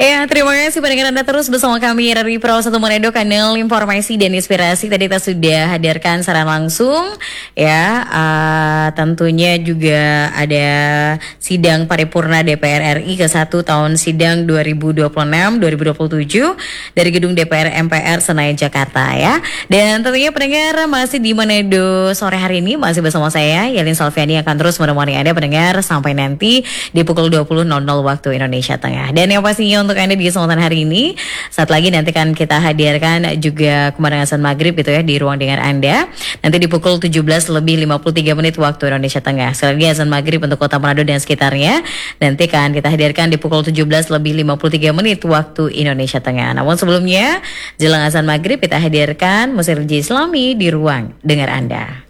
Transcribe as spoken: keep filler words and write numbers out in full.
Ya, terima kasih pendengar Anda terus bersama kami dari Pro satu Manado, kanal informasi dan inspirasi. Tadi kita sudah hadirkan secara langsung ya, uh, tentunya juga ada sidang paripurna D P R R I ke satu tahun sidang dua ribu dua puluh enam dua ribu dua puluh tujuh dari gedung D P R M P R Senayan Jakarta ya. Dan tentunya pendengar masih di Manado sore hari ini masih bersama saya Yelin Salviani, akan terus menemani Anda pendengar sampai nanti di pukul dua puluh waktu Indonesia Tengah. Dan yang pastinya untuk Anda di kesempatan hari ini, saat lagi nanti kan kita hadirkan juga kemenangan azan maghrib itu ya di ruang dengar Anda. Nanti di pukul tujuh belas lebih lima puluh tiga menit waktu Indonesia Tengah. Sekali lagi azan maghrib untuk Kota Manado dan sekitarnya. Nanti kan kita hadirkan di pukul tujuh belas lebih lima puluh tiga menit waktu Indonesia Tengah. Namun sebelumnya, jelang azan maghrib kita hadirkan musik religi Islami di ruang dengar Anda.